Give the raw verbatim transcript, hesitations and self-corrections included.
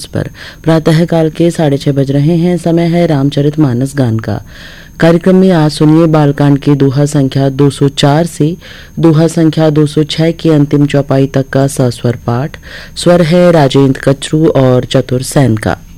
पर प्रातःकाल के साढ़े छह बज रहे हैं। समय है रामचरितमानस गान का। कार्यक्रम में आज सुनिए बालकांड की दोहा संख्या दो सौ चार से दोहा संख्या दो सौ छह की अंतिम चौपाई तक का सस्वर पाठ। स्वर है राजेंद्र कचरू और चतुर सैन का।